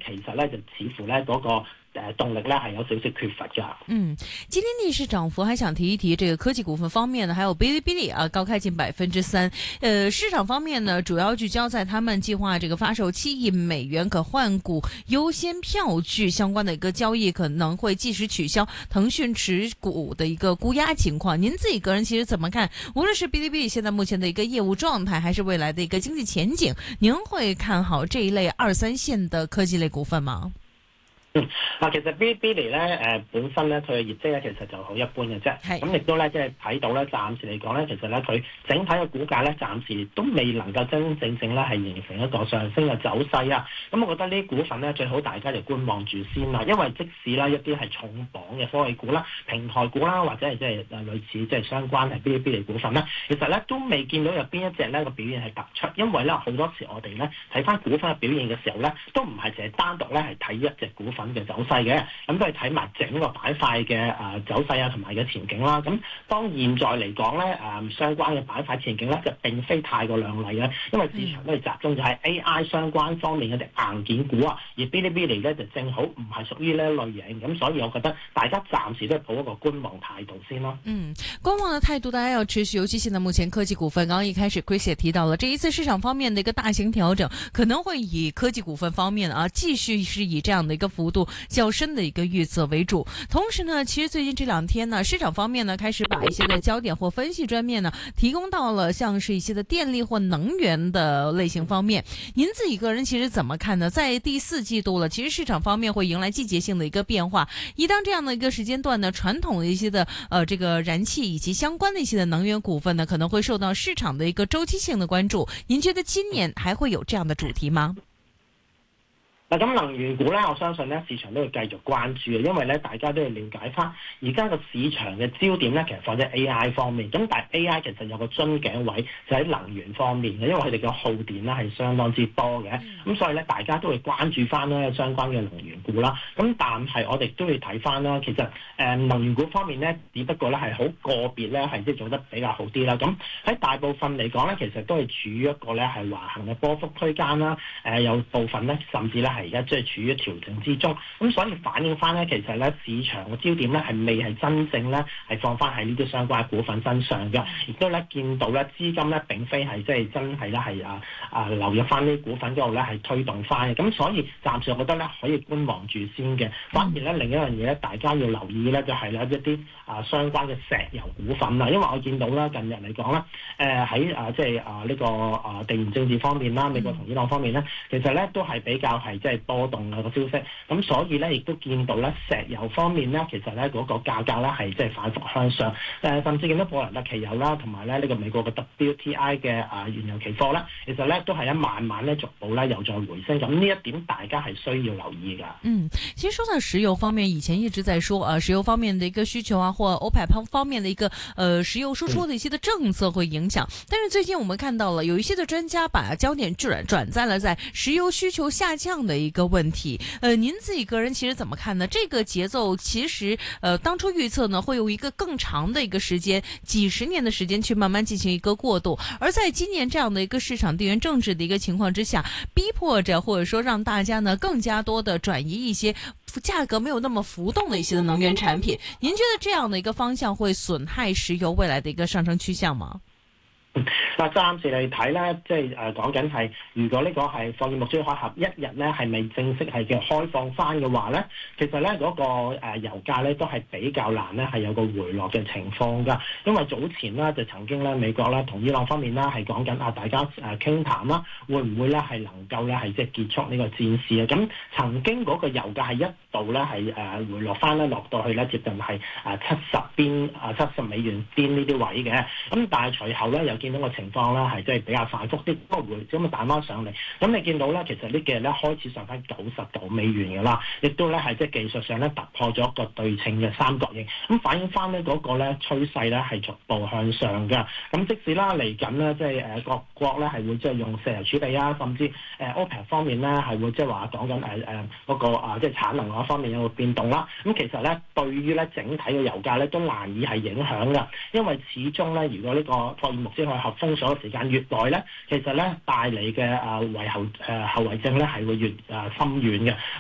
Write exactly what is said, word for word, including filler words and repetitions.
其實咧就似乎咧嗰、那個。誒動力咧係有少少缺乏㗎。 嗯，今天逆市漲幅，還想提一提這個科技股份方面呢，還有嗶哩嗶哩啊，高開近百分之三。呃，市場方面呢，主要聚焦在他們計劃這個發售七億美元可換股優先票據相關的一個交易，可能會即時取消騰訊持股的一個估壓情況。您自己個人其實怎麼看？無論是嗶哩嗶哩現在目前的一個業務狀態，還是未來的一個經濟前景，您會看好這一類二三線的科技類股份嗎？ 嗯，嗱，其實 Bilibili 咧，誒本身咧佢嘅業績咧其實就好一般嘅啫，咁亦都咧即係睇到咧，暫時嚟講咧，其實咧佢整體嘅股價咧，暫時都未能夠真真正正咧係形成一個上升嘅走勢啊。咁我覺得呢啲股份咧，最好大家就觀望住先啦，因為即使啦一啲係重磅嘅科技股啦、平台股啦，或者係即係誒類似即係相關係 Bilibili 股份咧，其實咧都未見到有邊一隻咧個表現係突出，因為咧好多時我哋咧睇翻股份嘅表現嘅時候咧，都唔係淨係單獨咧係睇一隻股份嘅走勢嘅，咁都係睇埋整個板塊嘅誒走勢啊，同埋嘅前景啦。咁當現在嚟講咧，誒相關嘅板塊前景咧就並非太過亮麗啊，因為市場都係集中就係 A I 相關方面嘅啲硬件股啊，而 Bilibili 咧就正好唔係屬於呢一類型，咁所以我覺得大家暫時都係抱一個觀望態度先咯。 嗯，觀望嘅態度大家要持續，尤其現在目前科技股份，剛剛一開始 Chris 也提到了，這一次市場方面的一個大型調整，可能會以科技股份方面啊，繼續是以這樣的一個幅度較深的一個預測為主。同時呢，其實最近這兩天呢，市場方面呢開始把一些的焦點或分析專面呢提供到了像是一些的電力或能源的類型方面。您自己個人其實怎麼看呢？在第四季度了，其實市場方面會迎來季節性的一個變化。一當這樣的一個時間段呢，傳統的一些的呃這個燃氣以及相關的一些的能源股份呢，可能會受到市場的一個周期性的關注。您覺得今年還會有這樣的主題嗎？ 嗱，咁能源股咧，我相信咧市場都會繼續關注嘅，因為咧大家都要了解翻而家個市場嘅焦點咧，其實放喺 A I 方面。咁但係 A I 其實有個樽頸位就喺能源方面嘅，因為佢哋嘅耗電咧係相當之多嘅。咁所以咧大家都會關注翻咧相關嘅能源股啦。咁但係我哋都要睇翻啦，其實誒能源股方面咧，只不過咧係好個別咧係即係做得比較好啲啦。咁喺大部分嚟講咧，其實都係處於一個咧係橫行嘅波幅區間啦。誒有部分咧甚至咧係而家即係處於調整之中，咁所以反映翻咧，其實咧市場嘅焦點咧係未係真正咧係放翻喺呢啲相關股份身上嘅，亦都咧見到咧資金咧並非係即係真係咧係啊啊流入翻呢啲股份嗰度咧係推動翻嘅，咁所以暫時我覺得咧可以觀望住先嘅。反而咧另一樣嘢咧，大家要留意咧就係咧一啲啊相關嘅石油股份啦，因為我見到啦近日嚟講咧，誒喺啊即係啊呢個啊地緣政治方面啦，美國同伊朗方面咧，其實咧都係比較係即係多動嘅個消息，咁所以咧亦都見到咧石油方面咧，其實咧嗰個價格咧係即係反覆向上，誒甚至見到布蘭特期油啦，同埋咧呢個美國嘅 W T I 嘅啊原油期貨咧，其實咧都係一慢慢咧逐步咧又再回升，咁呢一點大家係需要留意㗎。 嗯，其實說到石油方面，以前一直在說啊，石油方面的一個需求啊，或 OPEC 方面的一個呃石油輸出的一些的政策會影響，嗯、但是最近我們看到了有一些的專家把焦點轉轉在了在石油需求下降的一個問題。呃，您自己個人其實怎麼看呢？這個節奏其實，呃，當初預測呢會用一個更長的一個時間，幾十年的時間去慢慢進行一個過渡。而在今年這樣的一個市場地緣政治的一個情況之下，逼迫着或者說讓大家呢更加多的轉移一些價格沒有那麼浮動的一些的能源產品。您覺得這樣的一個方向會損害石油未來的一個上升趨向嗎？ 嗱，暫時嚟睇咧，即係誒講緊係，如果呢個係霍爾木茲海峽一日咧係未正式係叫開放翻嘅話咧，其實咧嗰個誒油價咧都係比較難咧係有個回落嘅情況㗎，因為早前咧就曾經咧美國咧同伊朗方面啦係講緊啊，大家誒傾談啦，會唔會咧係能夠咧係即係結束呢個戰事啊？咁曾經嗰個油價係一度咧係誒回落翻咧，落到去咧接近係誒七十邊啊七十美元邊呢啲位嘅，咁但係隨後咧又見到個情況啦，係即係比較反覆啲，不過會咁啊彈翻上嚟。咁你見到咧，其實呢幾日咧開始上翻九十九美元嘅啦，亦都咧係即係技術上咧突破咗一個對稱嘅三角形，咁反映翻咧嗰個咧趨勢咧係逐步向上嘅。咁即使啦嚟緊咧，即係誒各國咧係會即係用石油儲備啊，甚至誒 OPEC 方面咧係會即係話講緊誒誒嗰個啊即係產能嗰方面有個變動啦。咁其實咧對於咧整體嘅油價咧都難以係影響嘅，因為始終咧如果呢個霍爾木茲海峽封鎖嘅時間越耐咧，其實咧帶嚟嘅誒遺後誒後遺症咧係會越誒深遠嘅。